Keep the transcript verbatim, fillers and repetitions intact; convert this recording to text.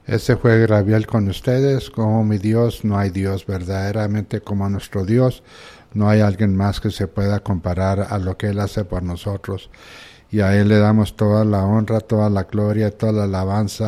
Este fue Gabriel con ustedes. Como mi Dios, no hay Dios verdaderamente como nuestro Dios. No hay alguien más que se pueda comparar a lo que Él hace por nosotros. Y a Él le damos toda la honra, toda la gloria, toda la alabanza